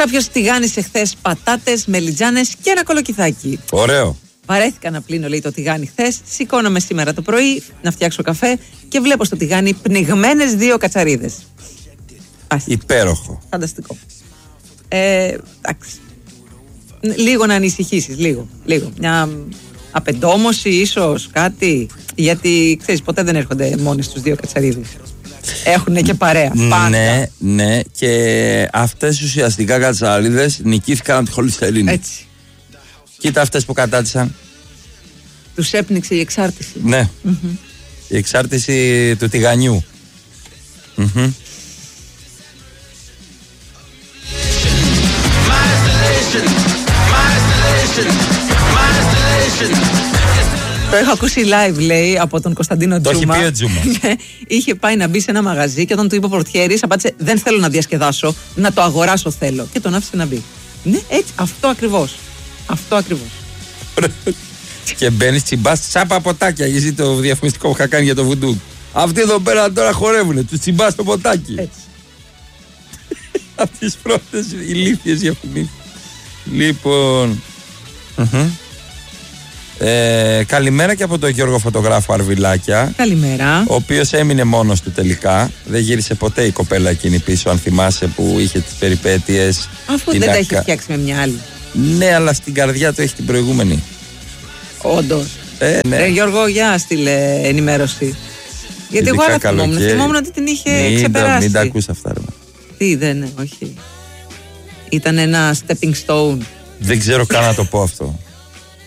Κάποιος τηγάνισε χθες πατάτες, μελιτζάνες και ένα κολοκυθάκι. Ωραίο. Βαρέθηκα να πλύνω, λέει, το τηγάνι χθες. Σηκώνομαι σήμερα το πρωί να φτιάξω καφέ και βλέπω στο τηγάνι πνιγμένες 2 κατσαρίδες. Υπέροχο. Φανταστικό. Εντάξει. Λίγο να ανησυχήσεις, λίγο. Μια απεντόμωση, ίσως κάτι. Γιατί ξέρεις, ποτέ δεν έρχονται μόνες τους 2 κατσαρίδες. Έχουνε και παρέα. Πάντα. Ναι, και αυτές ουσιαστικά κατσαρίδες νικήθηκαν από τη χολυστερίνη. Έτσι. Κοίτα αυτές που κατάτησαν. Τους έπνιξε η εξάρτηση. Ναι. Η εξάρτηση του τηγανιού. Το έχω ακούσει live, λέει, από τον Κωνσταντίνο Τζούμα. Το έχει πει ο Τζούμα. Είχε πάει να μπει σε ένα μαγαζί και όταν του είπε ο πορτιέρης, απάντησε: δεν θέλω να διασκεδάσω, να το αγοράσω θέλω. Και τον άφησε να μπει. Ναι, έτσι, αυτό ακριβώς. Και μπαίνεις, τσιμπάς τσάπα ποτάκια. Γιατί το διαφημιστικό που είχα κάνει για το βουντού. Αυτοί εδώ πέρα τώρα χορεύουνε. Τους τσιμπάς το ποτάκι. Έτσι. Από τις πρώτες ηλίθιες διαφημίσεις. Λοιπόν. Καλημέρα και από τον Γιώργο Φωτογράφο Αρβιλάκια. Καλημέρα. Ο οποίος έμεινε μόνος του τελικά. Δεν γύρισε ποτέ η κοπέλα εκείνη πίσω, αν θυμάσαι, που είχε τις περιπέτειες. Αφού δεν τα έχει φτιάξει με μια άλλη. Ναι, αλλά στην καρδιά του έχει την προηγούμενη. Όντως. Ναι. Γιώργο, για στείλε ενημέρωση. Γιατί εγώ άλλα θυμόμουν ότι την είχε ξεπεράσει. Μην τα ακούς αυτά, ρε. Τι, όχι. Ήταν ένα stepping stone. Δεν ξέρω καν να το πω αυτό.